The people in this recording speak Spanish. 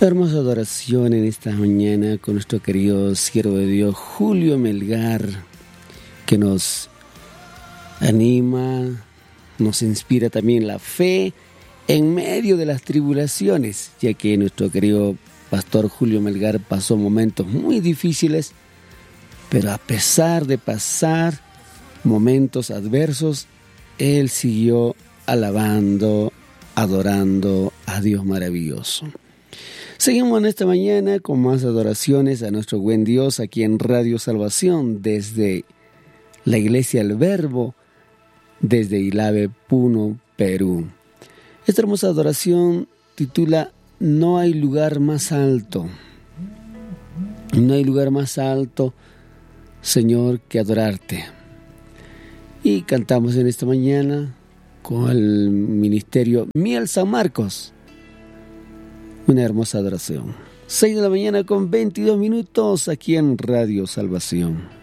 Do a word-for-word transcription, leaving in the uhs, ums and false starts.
Hermosa adoración en esta mañana con nuestro querido siervo de Dios, Julio Melgar, que nos anima, nos inspira también la fe en medio de las tribulaciones, ya que nuestro querido pastor Julio Melgar pasó momentos muy difíciles, pero a pesar de pasar momentos adversos, él siguió alabando, adorando a Dios maravilloso. Seguimos en esta mañana con más adoraciones a nuestro buen Dios aquí en Radio Salvación desde la Iglesia El Verbo, desde Ilave, Puno, Perú. Esta hermosa adoración titula No hay lugar más alto. No hay lugar más alto, Señor, que adorarte. Y cantamos en esta mañana con el ministerio Miel San Marcos. Una hermosa adoración. seis de la mañana con veintidós minutos aquí en Radio Salvación.